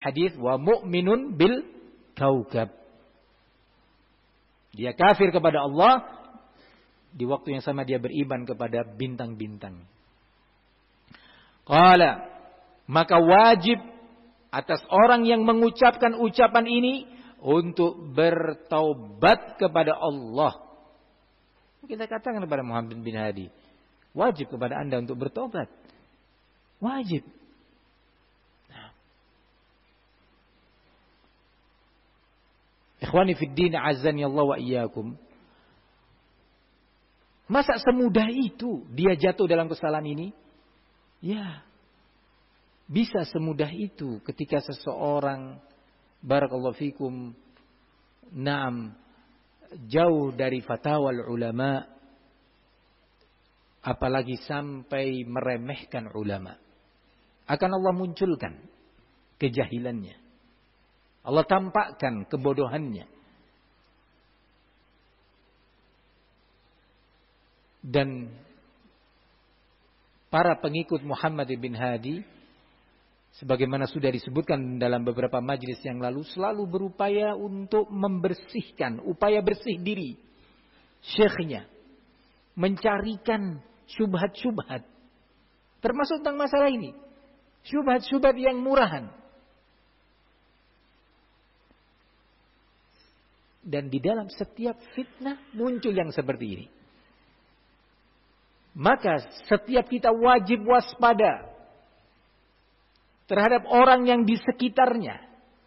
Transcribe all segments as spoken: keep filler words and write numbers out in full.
hadis wa mu'minun bil kaukab. Dia kafir kepada Allah, di waktu yang sama dia beriman kepada bintang-bintang. Qala, maka wajib atas orang yang mengucapkan ucapan ini untuk bertaubat kepada Allah. Kita katakan kepada Muhammad bin Hadi, wajib kepada Anda untuk bertobat. Wajib. Nah. Ikhwani fid din, azani Allah wa iyyakum. Masa semudah itu dia jatuh dalam kesalahan ini? Ya. Bisa semudah itu ketika seseorang, barakallahu fikum, naam, jauh dari fatwa ulama, apalagi sampai meremehkan ulama. Akan Allah munculkan kejahilannya. Allah tampakkan kebodohannya. Dan para pengikut Muhammad bin Hadi, sebagaimana sudah disebutkan dalam beberapa majlis yang lalu, selalu berupaya untuk membersihkan, upaya bersih diri syekhnya, mencarikan syubhat-syubhat, termasuk tentang masalah ini, syubhat-syubhat yang murahan. Dan di dalam setiap fitnah muncul yang seperti ini. Maka setiap kita wajib waspada terhadap orang yang di sekitarnya.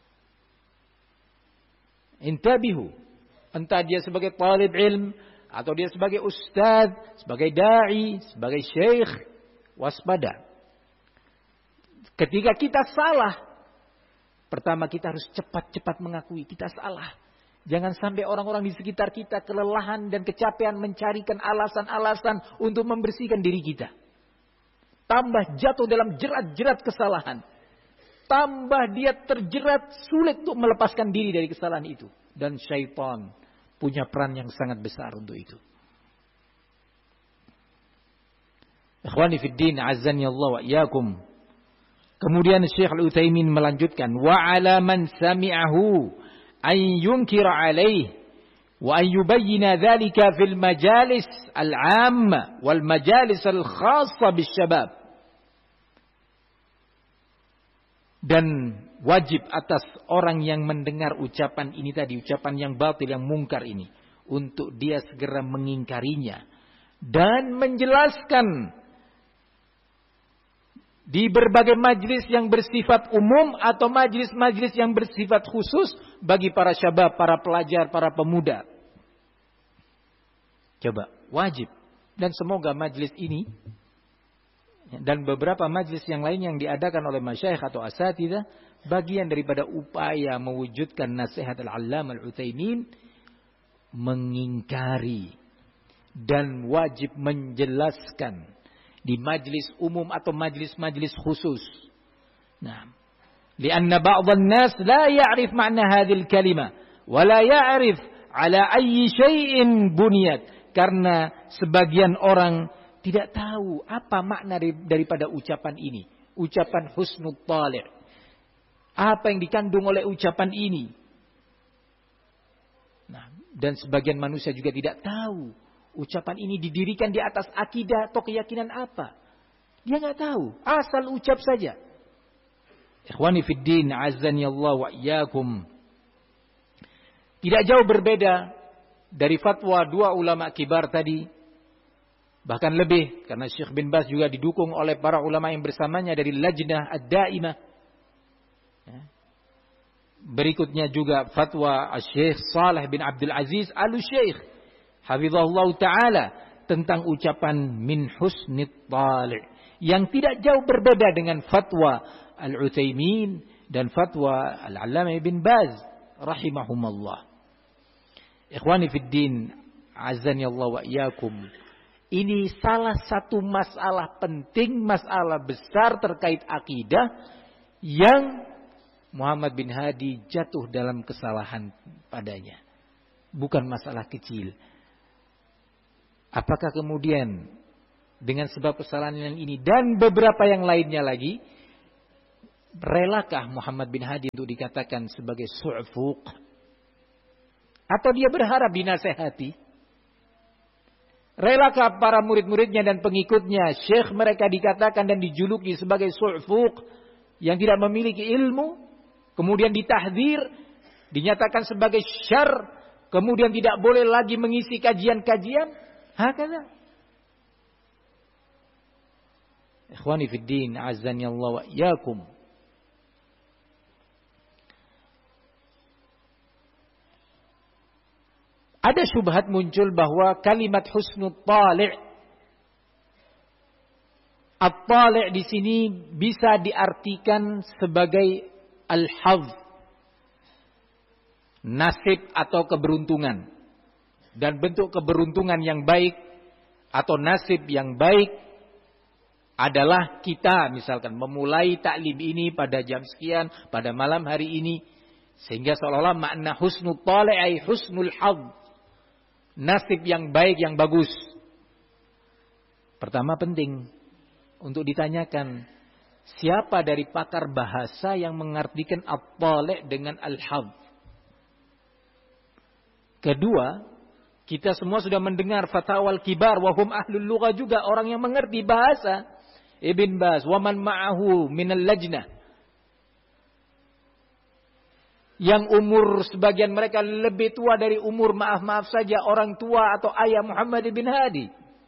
Intabihu. Entah dia sebagai talib ilm, atau dia sebagai ustaz, sebagai da'i, sebagai syekh. Waspada. Ketika kita salah, pertama kita harus cepat-cepat mengakui kita salah. Jangan sampai orang-orang di sekitar kita kelelahan dan kecapean mencarikan alasan-alasan untuk membersihkan diri kita. Tambah jatuh dalam jerat-jerat kesalahan. Tambah dia terjerat, sulit untuk melepaskan diri dari kesalahan itu. Dan syaitan punya peran yang sangat besar untuk itu. Ikhwani fiddin, azani Allah wa iyyakum. Kemudian Syekh Al-Utsaimin melanjutkan, wa ala man sami'ahu an yunkira alaih wa an yubayyina dhalika fil majalis al-'amma wal majalis al-khassa bisyabab. Dan wajib atas orang yang mendengar ucapan ini tadi, ucapan yang batil, yang mungkar ini, untuk dia segera mengingkarinya dan menjelaskan di berbagai majlis yang bersifat umum atau majlis-majlis yang bersifat khusus bagi para syabab, para pelajar, para pemuda. Coba, wajib. Dan semoga majlis ini dan beberapa majlis yang lain yang diadakan oleh masyayikh atau asatidzah, bagian daripada upaya mewujudkan nasihat al-Allamah Al-Utsaimin, mengingkari dan wajib menjelaskan di majlis umum atau majlis-majlis khusus. Nah, lianna ba'dhan nas la ya'rif ma'na hadhil kalimah wa la ya'rif ala ayyi syai'in buniyat. Karena sebagian orang tidak tahu apa makna daripada ucapan ini, ucapan husnul talib. Apa yang dikandung oleh ucapan ini? Nah, dan sebagian manusia juga tidak tahu ucapan ini didirikan di atas akidah atau keyakinan apa. Dia nggak tahu, asal ucap saja. Ikhwani fid din, azani Allah wa iyyakum. Tidak jauh berbeda dari fatwa dua ulama kibar tadi. Bahkan lebih, karena Syekh bin Baz juga didukung oleh para ulama yang bersamanya dari Lajnah Ad-Daimah. Berikutnya juga fatwa Syekh Saleh bin Abdul Aziz Al-Syekh hafizahullah ta'ala tentang ucapan min husnit tali', yang tidak jauh berbeda dengan fatwa Al-Utsaimin dan fatwa Al-Allamah Ibn Baz rahimahumallah. Ikhwani fid din, azani Allah wa iyyakum. Ini salah satu masalah penting, masalah besar terkait akidah yang Muhammad bin Hadi jatuh dalam kesalahan padanya. Bukan masalah kecil. Apakah kemudian dengan sebab kesalahan yang ini dan beberapa yang lainnya lagi, Relakah Muhammad bin Hadi untuk dikatakan sebagai su'fuq? Atau dia berharap dinasehati? Relakah para murid-muridnya dan pengikutnya, syekh mereka dikatakan dan dijuluki sebagai su'fuq, yang tidak memiliki ilmu, kemudian ditahdzir, dinyatakan sebagai syarr, kemudian tidak boleh lagi mengisi kajian-kajian? Hakadha. Ikhwani fid din, azzani Allah wa iyyakum. Ada syubhat muncul bahwa kalimat husnul tali', at-tali' di sini bisa diartikan sebagai al-hadz, nasib atau keberuntungan. Dan bentuk keberuntungan yang baik atau nasib yang baik adalah kita misalkan memulai taklim ini pada jam sekian, pada malam hari ini. Sehingga seolah-olah makna husnul tali' ay husnul hadz, nasib yang baik, yang bagus. Pertama penting untuk ditanyakan, siapa dari pakar bahasa yang mengartikan at-tali' dengan al-hadz? Kedua, kita semua sudah mendengar fatawal kibar, wahum ahlul lughah, juga orang yang mengerti bahasa. Ibn Baz, wa man ma'ahu minal lajnah, yang umur sebagian mereka lebih tua dari umur, maaf-maaf saja, orang tua atau ayah Muhammad bin Hadi.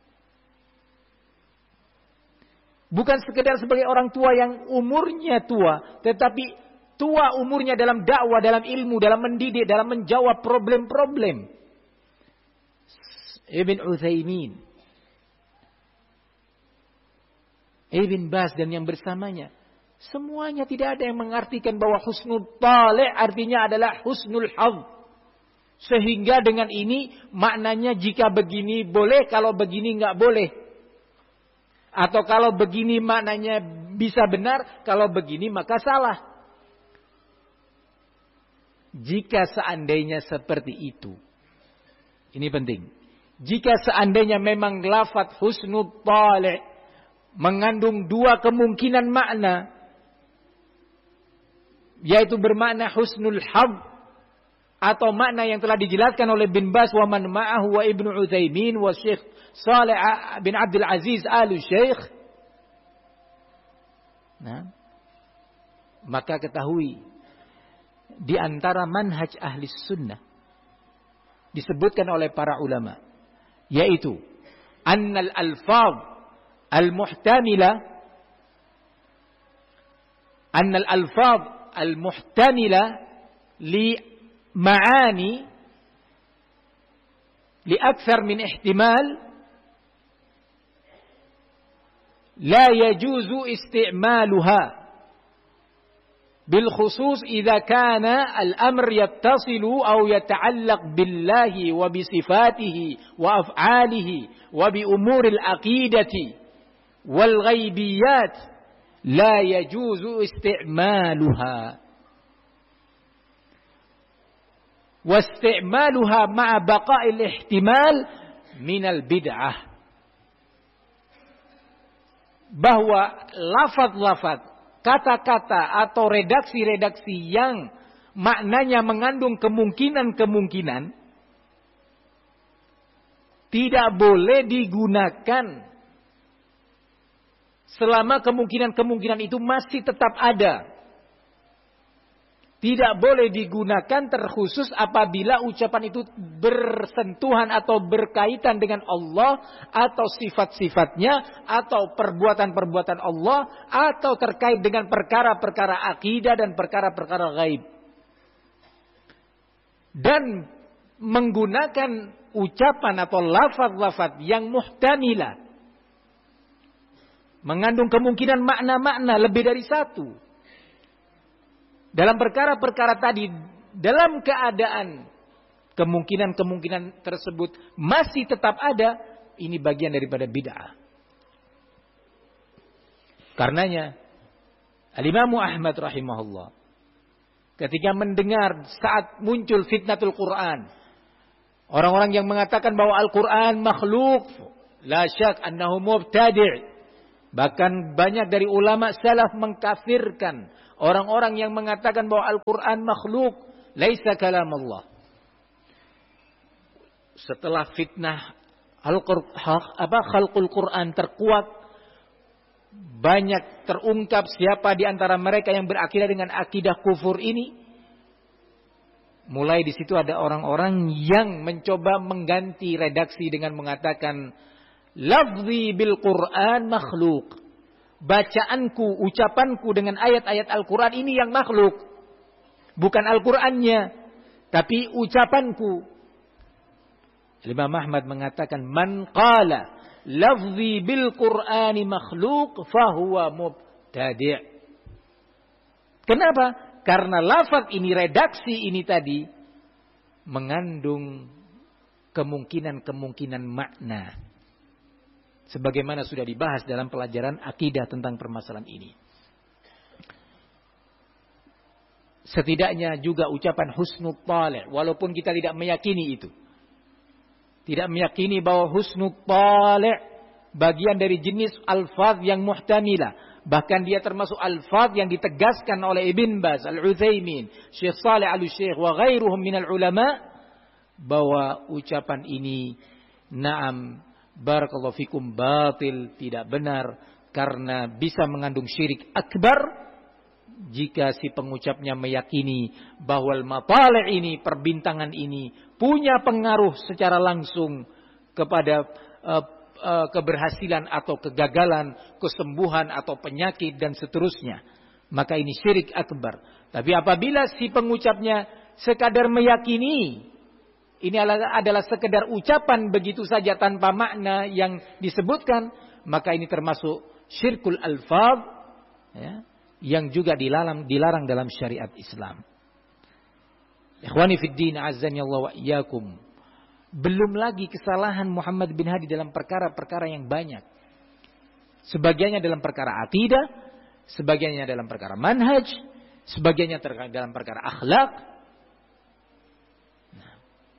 Bukan sekedar sebagai orang tua yang umurnya tua, tetapi tua umurnya dalam dakwah, dalam ilmu, dalam mendidik, dalam menjawab problem-problem. Ibn Utsaimin, Ibn Baz dan yang bersamanya, semuanya tidak ada yang mengartikan bahwa husnul tali' artinya adalah husnul hadz. Sehingga dengan ini maknanya jika begini boleh, kalau begini enggak boleh. Atau kalau begini maknanya bisa benar, kalau begini maka salah. Jika seandainya seperti itu, ini penting. Jika seandainya memang lafadz husnul tali' mengandung dua kemungkinan makna, yaitu bermakna husnul hadz atau makna yang telah dijelaskan oleh bin Baz wa man ma'ahu wa Ibnu Utsaimin wa Syekh Shalih bin Abdul Aziz al-Syekh. Nah, maka ketahui di antara manhaj ahli sunnah disebutkan oleh para ulama, yaitu annal alfaz al-muhtamila annal alfaz al-muhtamila li ma'ani li akthar min ihtimal la yajuzu isti'maluha بالخصوص إذا كان الأمر يتصل أو يتعلق بالله وبصفاته وأفعاله وبأمور العقيدة والغيبيات لا يجوز استعمالها واستعمالها مع بقاء الاحتمال من البدعة. Bahwa lafaz-lafaz, kata-kata atau redaksi-redaksi yang maknanya mengandung kemungkinan-kemungkinan tidak boleh digunakan selama kemungkinan-kemungkinan itu masih tetap ada. Tidak boleh digunakan terkhusus apabila ucapan itu bersentuhan atau berkaitan dengan Allah atau sifat-sifatnya atau perbuatan-perbuatan Allah atau terkait dengan perkara-perkara akidah dan perkara-perkara gaib. Dan menggunakan ucapan atau lafaz-lafaz yang muhtamilah, mengandung kemungkinan makna-makna lebih dari satu. Dalam perkara-perkara tadi, dalam keadaan kemungkinan-kemungkinan tersebut masih tetap ada, ini bagian daripada bid'ah. Karenanya, Al-Imam Ahmad rahimahullah, ketika mendengar saat muncul fitnatul Quran, orang-orang yang mengatakan bahwa Al-Quran makhluk, la syak annahu mubtadi', Bahkan banyak dari ulama salaf mengkafirkan orang-orang yang mengatakan bahwa Al-Quran makhluk, laisa kalam Allah. Setelah fitnah apa khalqul Quran terkuat, banyak terungkap siapa di antara mereka yang berakidah dengan akidah kufur ini. Mulai di situ ada orang-orang yang mencoba mengganti redaksi dengan mengatakan lafzi bil Quran makhluk. Bacaanku, ucapanku dengan ayat-ayat Al-Quran ini yang makhluk. Bukan Al-Qurannya, tapi ucapanku. Imam Ahmad mengatakan man qala lafzi bil Qur'ani makhluk fahuwa mubtadi'. Kenapa? Karena lafaz ini, redaksi ini tadi mengandung kemungkinan-kemungkinan makna. Sebagaimana sudah dibahas dalam pelajaran akidah tentang permasalahan ini. Setidaknya juga ucapan husnul tali', walaupun kita tidak meyakini itu. Tidak meyakini bahwa husnul tali' bagian dari jenis alfaz yang muhtamilah. Bahkan dia termasuk alfaz yang ditegaskan oleh Ibn Baz, Al-Utsaimin, Syekh Shalih Al-Syekh wa ghairuhum minal ulama, bahwa ucapan ini na'am barakallahu fikum batil, tidak benar, karena bisa mengandung syirik akbar jika si pengucapnya meyakini bahwa al-matali' ini, perbintangan ini punya pengaruh secara langsung kepada uh, uh, keberhasilan atau kegagalan, kesembuhan atau penyakit dan seterusnya. Maka ini syirik akbar. Tapi apabila si pengucapnya sekadar meyakini, ini adalah, adalah sekedar ucapan begitu saja tanpa makna yang disebutkan, maka ini termasuk syirkul alfaz, ya, yang juga dilarang, dilarang dalam syariat Islam. Ikhwani fid din, azzani Allah wa iyyakum. Belum lagi kesalahan Muhammad bin Hadi dalam perkara-perkara yang banyak. Sebagiannya dalam perkara akidah, sebagiannya dalam perkara manhaj, sebagiannya dalam perkara akhlak. Nah.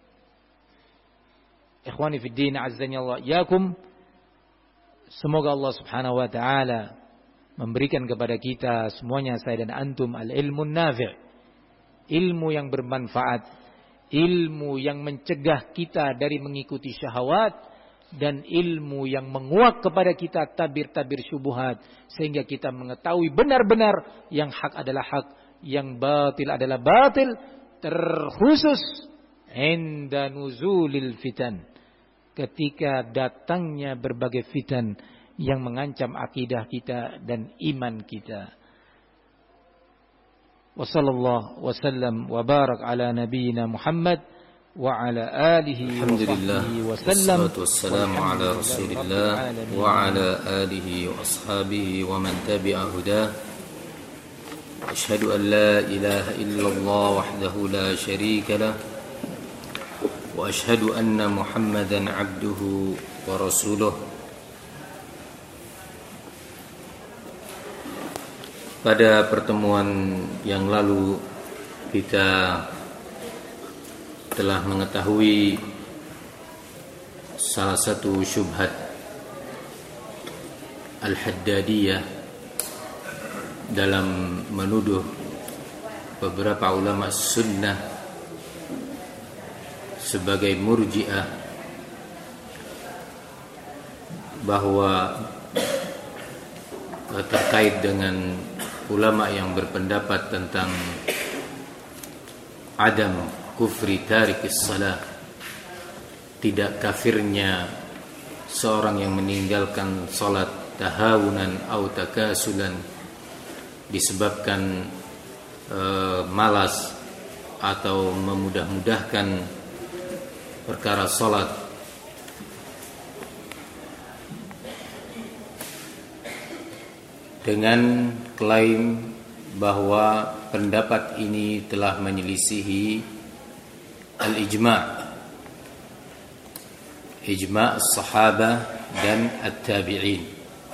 Ikhwani fid din, azzani Allah wa iyyakum. Semoga Allah Subhanahu wa taala memberikan kepada kita semuanya, saya dan antum, al-ilmun nafi', ilmu yang bermanfaat, ilmu yang mencegah kita dari mengikuti syahwat, dan ilmu yang menguak kepada kita tabir-tabir syubhat, sehingga kita mengetahui benar-benar yang hak adalah hak, yang batil adalah batil, terkhusus inda nuzulil fitan, ketika datangnya berbagai fitan yang mengancam akidah kita dan iman kita. Wa sallallahu wa sallam wa barak ala nabiyyina Muhammad wa ala alihi wa sahbihi wa sallam. Wassalatu wassalamu ala Rasulillah wa ala alihi wa ashabihi wa man tabi'a hudah. Asyhadu an la ilaha illallah wahdahu la syarika lah wa asyhadu anna Muhammadan abduhu wa rasuluh. Pada pertemuan yang lalu kita telah mengetahui salah satu syubhat Al-Haddadiyah dalam menuduh beberapa ulama sunnah sebagai murji'ah, bahwa terkait dengan ulama yang berpendapat tentang adam kufri tarikis salah, tidak kafirnya seorang yang meninggalkan salat tahawunan atau takasulan disebabkan e, malas atau memudah-mudahkan perkara salat. Dengan klaim bahwa pendapat ini telah menyelisihi al-ijma' ijma' as-sahabah dan at-tabi'in.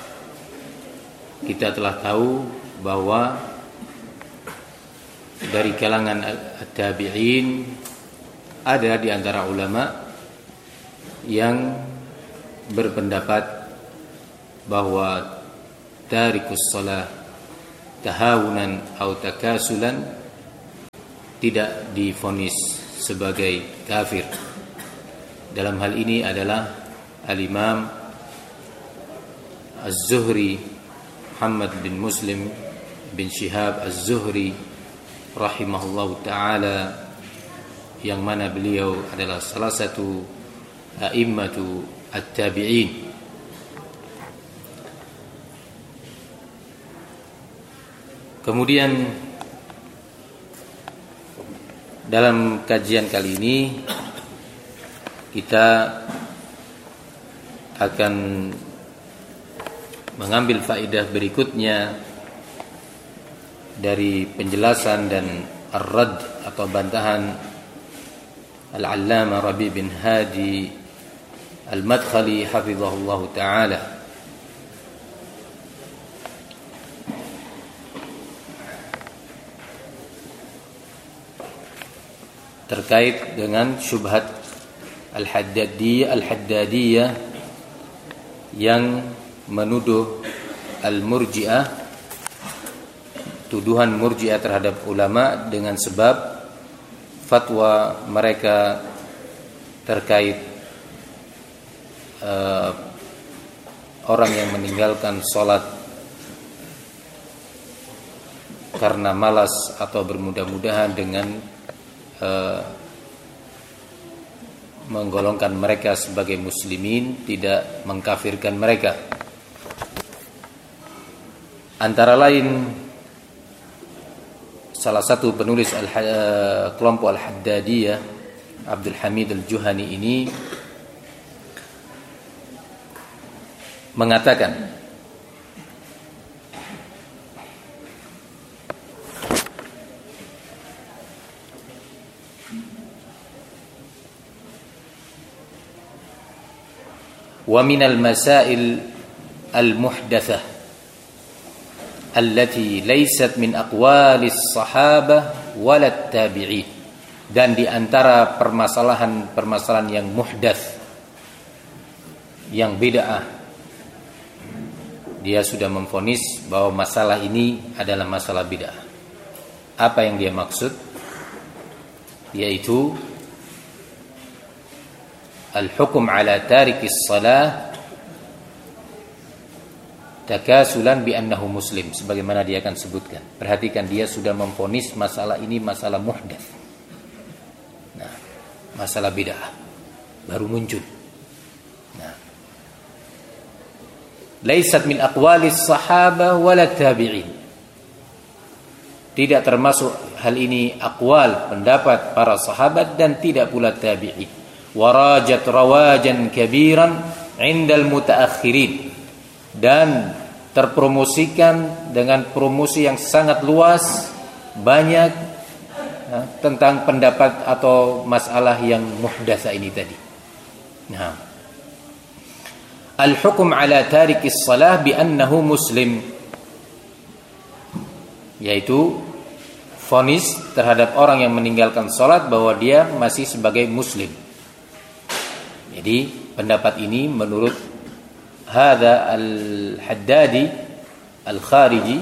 Kita telah tahu bahwa dari kalangan at-tabi'in ada di antara ulama yang berpendapat bahwa tarikus shalah tahawunan atau takasulan tidak divonis sebagai kafir. Dalam hal ini adalah Al-Imam Az-Zuhri Muhammad bin Muslim bin Shihab Az-Zuhri rahimahullahu ta'ala, yang mana beliau adalah salah satu a'immatu at-tabi'in. Kemudian dalam kajian kali ini kita akan mengambil faedah berikutnya dari penjelasan dan ar-rad atau bantahan Al-Allamah Rabi bin Hadi Al-Madkhali hafizahullah ta'ala terkait dengan syubhat Al-Haddadiyah Al-Haddadiyah yang menuduh Al-Murji'ah, tuduhan Murji'ah terhadap ulama dengan sebab fatwa mereka terkait uh, orang yang meninggalkan sholat karena malas atau bermudah-mudahan dengan uh, menggolongkan mereka sebagai muslimin, tidak mengkafirkan mereka. Antara lain salah satu penulis al- kelompok Al-Haddadiyah, Abdul Hamid Al-Juhani ini mengatakan wa minal masail al-muhdatsah allati laysat min aqwalis sahabah walat tabi'in, dan di antara permasalahan-permasalahan yang muhdats, yang bid'ah, dia sudah memvonis bahwa masalah ini adalah masalah bid'ah. Apa yang dia maksud? Yaitu al-hukm ala tarikis salah takasulan bi annahu muslim, sebagaimana dia akan sebutkan. Perhatikan, dia sudah memvonis masalah ini masalah muhdats. Nah, masalah bid'ah baru muncul. Nah, laisat min aqwalis sahabah wala tabi'in, tidak termasuk hal ini aqwal, pendapat para sahabat, dan tidak pula tabi'in. Warajat rawajan kabiran indal mutaakhirin, dan terpromosikan dengan promosi yang sangat luas, banyak ya, tentang pendapat atau masalah yang muhdasa ini tadi. Nah, al-hukm ala tarikis salah bi annahu muslim, yaitu vonis terhadap orang yang meninggalkan salat bahwa dia masih sebagai muslim. Jadi pendapat ini menurut hadza al-Haddadi al-Khariji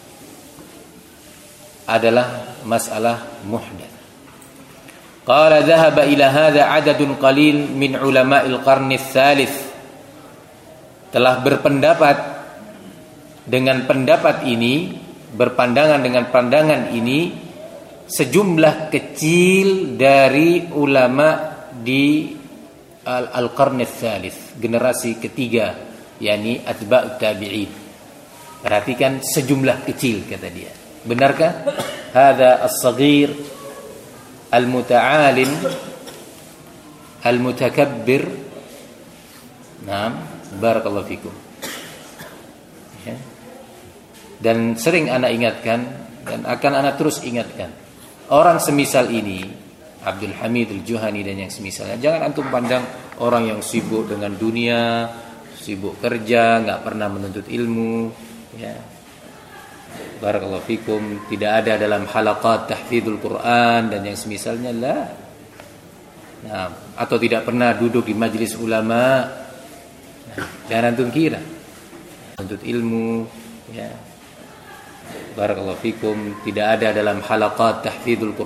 adalah masalah muhdats. Qala dhahaba ila hadza adadun qalil min ulama'il qarni tsalits, telah berpendapat dengan pendapat ini, berpandangan dengan pandangan ini sejumlah kecil dari ulama di al-qarn ats-tsalits, generasi ketiga, yakni atba'ut tabi'in. Perhatikan, sejumlah kecil kata dia. Benarkah? Hadza as-saghir al-muta'alim al-mutakabbir. Naam, barakallahu fikum. Ya. Dan sering anak ingatkan dan akan anak terus ingatkan, orang semisal ini, Abdul Hamid Al-Juhani dan yang semisalnya, jangan antum pandang orang yang sibuk dengan dunia, sibuk kerja, enggak pernah menuntut ilmu, ya. Barakallahu fikum, tidak ada dalam halaqat tahfidzul Quran dan yang semisalnya, lah. Nah, atau tidak pernah duduk di majelis ulama. Nah, jangan antum kira menuntut ilmu, Ya. Barakallahu fikum, tidak ada dalam halaqat tahfidzul Quran